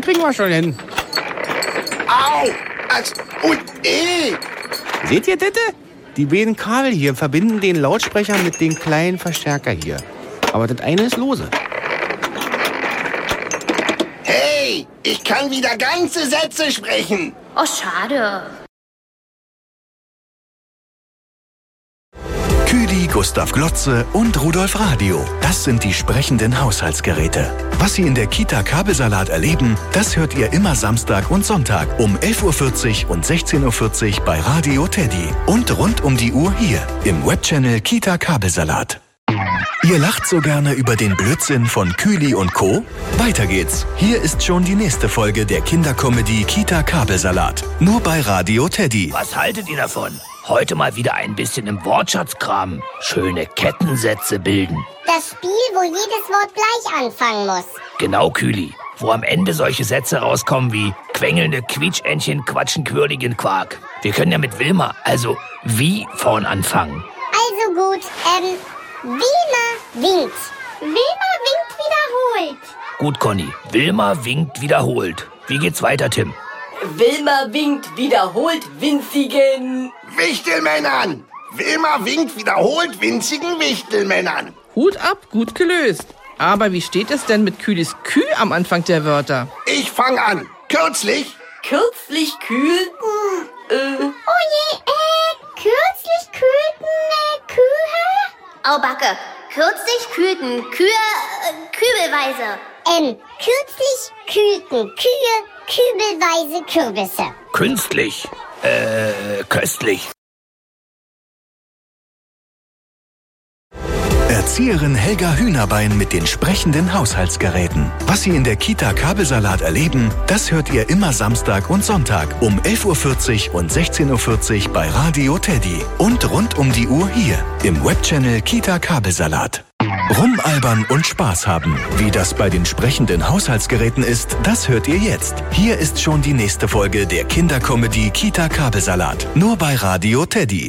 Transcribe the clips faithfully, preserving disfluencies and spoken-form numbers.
kriegen wir schon hin. Au! Also, und eh! Seht ihr, Ditte? Die beiden Kabel hier verbinden den Lautsprecher mit dem kleinen Verstärker hier. Aber das eine ist lose. Hey, ich kann wieder ganze Sätze sprechen. Oh, schade. Küdi, Gustav Glotze und Rudolf Radio. Das sind die sprechenden Haushaltsgeräte. Was Sie in der Kita Kabelsalat erleben, das hört ihr immer Samstag und Sonntag um elf Uhr vierzig und sechzehn Uhr vierzig bei Radio Teddy. Und rund um die Uhr hier im Webchannel Kita Kabelsalat. Ihr lacht so gerne über den Blödsinn von Küli und Co.? Weiter geht's. Hier ist schon die nächste Folge der Kindercomedy Kita Kabelsalat. Nur bei Radio Teddy. Was haltet ihr davon? Heute mal wieder ein bisschen im Wortschatz kramen. Schöne Kettensätze bilden. Das Spiel, wo jedes Wort gleich anfangen muss. Genau, Küli. Wo am Ende solche Sätze rauskommen wie quengelnde Quietschentchen quatschen quirligen Quark. Wir können ja mit Wilma, also wie vorn anfangen. Also gut, ähm, Wilma winkt. Wilma winkt wiederholt. Gut, Conny. Wilma winkt wiederholt. Wie geht's weiter, Tim? Wilma winkt wiederholt winzigen Wichtelmännern! Wilma winkt wiederholt winzigen Wichtelmännern. Hut ab, gut gelöst. Aber wie steht es denn mit Kühlis Küh am Anfang der Wörter? Ich fang an. Kürzlich. Kürzlich kühlten, äh... Oh je, äh, kürzlich kühlten, äh, Kühe? Au, Backe. Kürzlich kühlten Kühe äh, kübelweise. Ähm, kürzlich kühlten Kühe kübelweise Kürbisse. Künstlich. Äh, köstlich. Erzieherin Helga Hühnerbein mit den sprechenden Haushaltsgeräten. Was Sie in der Kita Kabelsalat erleben, das hört ihr immer Samstag und Sonntag um elf Uhr vierzig und sechzehn Uhr vierzig bei Radio Teddy. Und rund um die Uhr hier im Webchannel Kita Kabelsalat. Rumalbern und Spaß haben. Wie das bei den sprechenden Haushaltsgeräten ist, das hört ihr jetzt. Hier ist schon die nächste Folge der Kindercomedy Kita Kabelsalat. Nur bei Radio Teddy.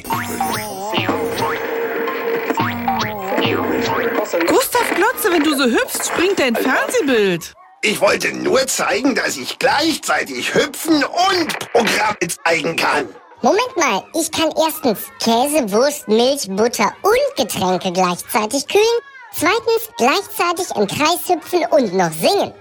Gustav Glotze, wenn du so hüpfst, springt dein Fernsehbild. Ich wollte nur zeigen, dass ich gleichzeitig hüpfen und Programme zeigen kann. Moment mal, ich kann erstens Käse, Wurst, Milch, Butter und Getränke gleichzeitig kühlen. Zweitens gleichzeitig im Kreis hüpfen und noch singen.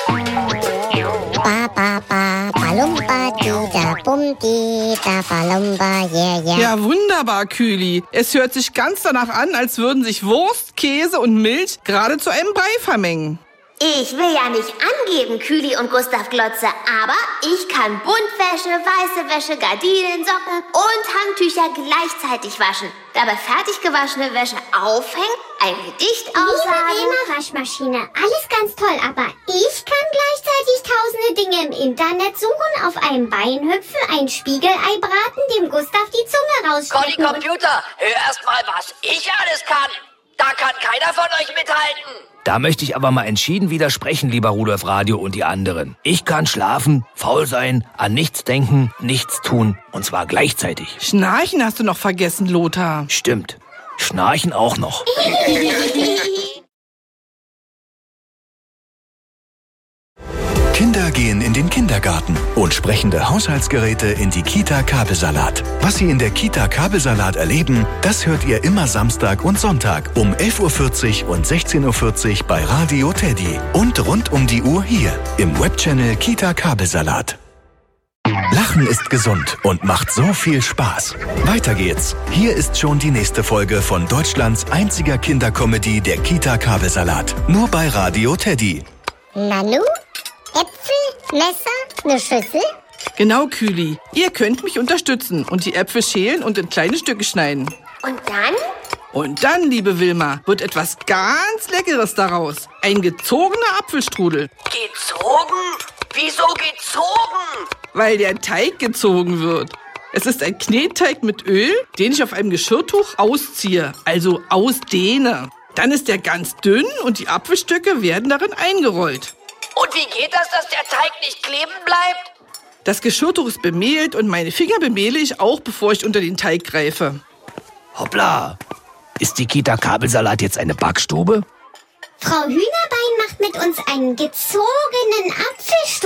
Ba, ba, ba, balumba, di, da, bum, di, da, balumba, yeah, yeah. Ja, wunderbar, Kühli. Es hört sich ganz danach an, als würden sich Wurst, Käse und Milch gerade zu einem Brei vermengen. Ich will ja nicht angeben, Kühli und Gustav Glotze, aber ich kann Buntwäsche, weiße Wäsche, Gardinen, Socken und Handtücher gleichzeitig waschen. Dabei fertig gewaschene Wäsche aufhängen, ein Gedicht aussagen. Liebe Waschmaschine, alles ganz toll, aber ich kann gleichzeitig tausende Dinge im Internet suchen, auf einem Bein hüpfen, ein Spiegelei braten, dem Gustav die Zunge Conny rausstecken. Computer, hör erst mal, was ich alles kann. Da kann keiner von euch mithalten. Da möchte ich aber mal entschieden widersprechen, lieber Rudolf Radio und die anderen. Ich kann schlafen, faul sein, an nichts denken, nichts tun. Und zwar gleichzeitig. Schnarchen hast du noch vergessen, Lothar. Stimmt. Schnarchen auch noch. Kinder gehen in den Kindergarten und sprechende Haushaltsgeräte in die Kita Kabelsalat. Was Sie in der Kita Kabelsalat erleben, das hört ihr immer Samstag und Sonntag um elf Uhr vierzig und sechzehn Uhr vierzig bei Radio Teddy. Und rund um die Uhr hier im Webchannel Kita Kabelsalat. Lachen ist gesund und macht so viel Spaß. Weiter geht's. Hier ist schon die nächste Folge von Deutschlands einziger Kindercomedy der Kita Kabelsalat. Nur bei Radio Teddy. Nanu? Äpfel, Messer, eine Schüssel? Genau, Kühli. Ihr könnt mich unterstützen und die Äpfel schälen und in kleine Stücke schneiden. Und dann? Und dann, liebe Wilma, wird etwas ganz Leckeres daraus. Ein gezogener Apfelstrudel. Gezogen? Wieso gezogen? Weil der Teig gezogen wird. Es ist ein Knetteig mit Öl, den ich auf einem Geschirrtuch ausziehe, also ausdehne. Dann ist er ganz dünn und die Apfelstücke werden darin eingerollt. Und wie geht das, dass der Teig nicht kleben bleibt? Das Geschirrtuch ist bemehlt und meine Finger bemehle ich auch, bevor ich unter den Teig greife. Hoppla. Ist die Kita Kabelsalat jetzt eine Backstube? Frau Hühnerbein macht mit uns einen gezogenen Apfelstrudel.